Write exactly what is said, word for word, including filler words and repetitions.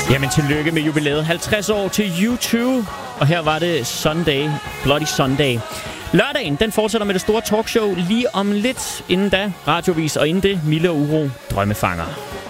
Jamen, tillykke med jubilæet. halvtreds år til U to. Og her var det Sunday, Bloody Sunday. Lørdagen, den fortsætter med det store talkshow lige om lidt. Inden da, radiovis, og inden det, Mille og Uro, Drømmefanger.